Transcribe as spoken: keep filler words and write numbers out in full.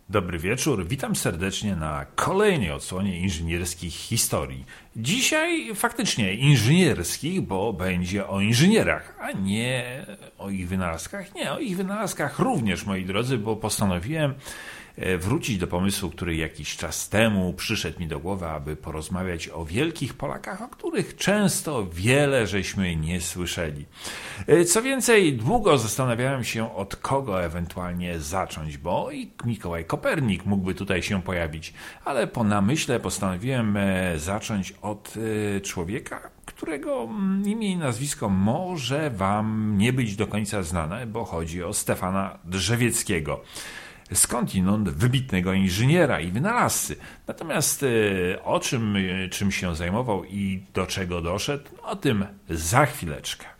Dobry wieczór, witam serdecznie na kolejnej odsłonie inżynierskich historii. Dzisiaj faktycznie inżynierskich, bo będzie o inżynierach, a nie o ich wynalazkach. Nie, o ich wynalazkach również, moi drodzy, bo postanowiłem wrócić do pomysłu, który jakiś czas temu przyszedł mi do głowy, aby porozmawiać o wielkich Polakach, o których często wiele żeśmy nie słyszeli. Co więcej, długo zastanawiałem się, od kogo ewentualnie zacząć, bo i Mikołaj Kopernik mógłby tutaj się pojawić, ale po namyśle postanowiłem zacząć od człowieka, którego imię i nazwisko może wam nie być do końca znane, bo chodzi o Stefana Drzewieckiego. Skądinąd wybitnego inżyniera i wynalazcy. Natomiast o czym, czym się zajmował i do czego doszedł, o tym za chwileczkę.